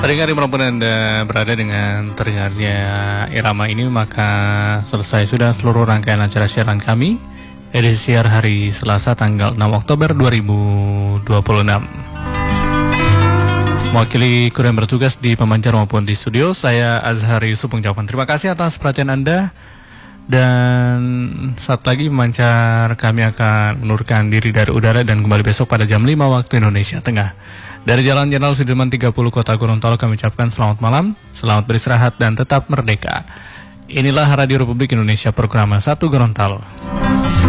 Pendengar dimanapun Anda berada, dengan terdengarnya irama ini maka selesai sudah seluruh rangkaian acara siaran kami edisi siar hari Selasa tanggal 6 Oktober 2026. Mewakili kru yang bertugas di pemancar maupun di studio, saya Azhar Yusuf mengucapkan terima kasih atas perhatian Anda. Dan saat lagi pemancar kami akan menurunkan diri dari udara dan kembali besok pada jam 5 waktu Indonesia Tengah. Dari Jalan Jenderal Sudirman 30 Kota Gorontalo kami ucapkan selamat malam, selamat beristirahat dan tetap merdeka. Inilah Radio Republik Indonesia program 1 Gorontalo.